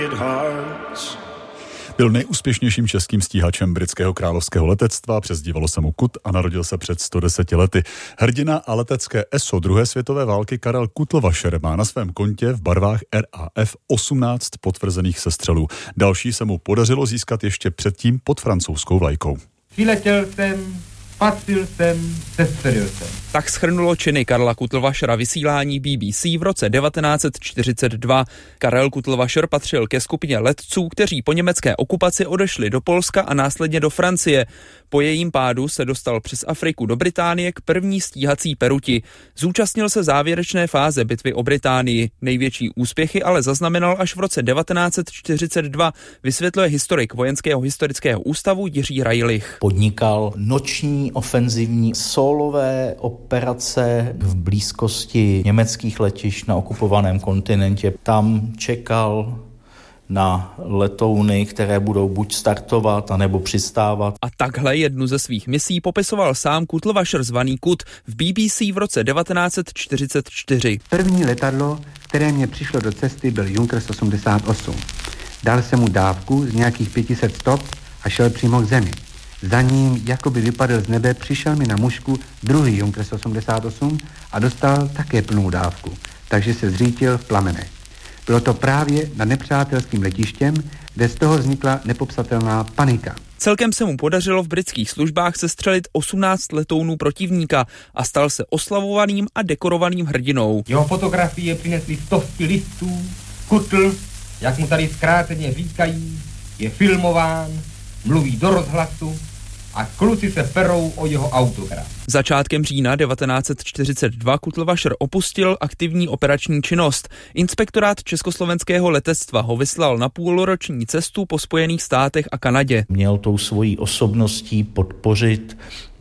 Byl nejúspěšnějším českým stíhačem britského královského letectva, přezdívalo se mu Kut a narodil se před 110 lety. Hrdina a letecké ESO druhé světové války Karel Kutlvacher má na svém kontě v barvách RAF 18 potvrzených sestřelů. Další se mu podařilo získat ještě předtím pod francouzskou vlajkou. Přiletěl jsem, patřil jsem, sestřelil jsem. Tak shrnulo činy Karla Kutlvachera vysílání BBC v roce 1942. Karel Kutlvacher patřil ke skupině letců, kteří po německé okupaci odešli do Polska a následně do Francie. Po jejím pádu se dostal přes Afriku do Británie k první stíhací peruti. Zúčastnil se závěrečné fáze bitvy o Británii. Největší úspěchy ale zaznamenal až v roce 1942, vysvětluje historik Vojenského historického ústavu Jiří Rajlich. Podnikal noční ofenzivní sólové operace v blízkosti německých letišť na okupovaném kontinentě. Tam čekal na letouny, které budou buď startovat, anebo přistávat. A takhle jednu ze svých misí popisoval sám Kutlvacher zvaný Kut v BBC v roce 1944. První letadlo, které mě přišlo do cesty, byl Junkers 88. Dal jsem mu dávku z nějakých 500 stop a šel přímo k zemi. Za ním, jakoby vypadl z nebe, přišel mi na mužku druhý Junkers 88 a dostal také plnou dávku, takže se zřítil v plamenech. Bylo to právě nad nepřátelským letištěm, kde z toho vznikla nepopsatelná panika. Celkem se mu podařilo v britských službách sestřelit 18 letounů protivníka a stal se oslavovaným a dekorovaným hrdinou. Jeho fotografie přinesly stovky listů. Kutl, jak mu tady zkráceně říkají, je filmován, mluví do rozhlasu a kluci se perou o jeho autograf. Začátkem října 1942 Kutlvacher opustil aktivní operační činnost. Inspektorát československého letectva ho vyslal na půlroční cestu po Spojených státech a Kanadě. Měl tou svojí osobností podpořit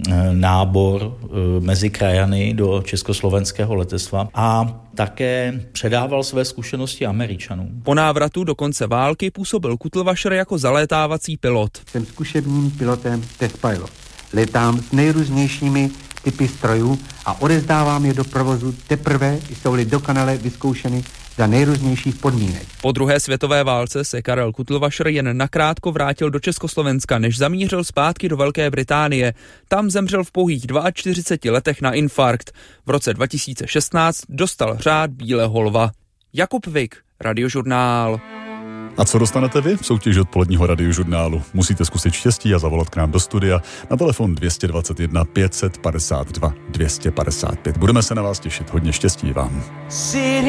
nábor mezi krajany do československého letectva a také předával své zkušenosti Američanům. Po návratu do konce války působil Kutlvacher jako zalétávací pilot. Jsem zkušebním pilotem test pilot. Letám s nejrůznějšími typy strojů a odezdávám je do provozu teprve, jsou-li dokonale vyzkoušeny za nejrůznějších podmínek. Po druhé světové válce se Karel Kutlvacher jen nakrátko vrátil do Československa, než zamířil zpátky do Velké Británie. Tam zemřel v pouhých 42 letech na infarkt. V roce 2016 dostal řád Bílého lva. Jakub Vik, Radiožurnál. A co dostanete vy v soutěži odpoledního Radiožurnálu? Musíte zkusit štěstí a zavolat k nám do studia na telefon 221 552 255. Budeme se na vás těšit. Hodně štěstí vám.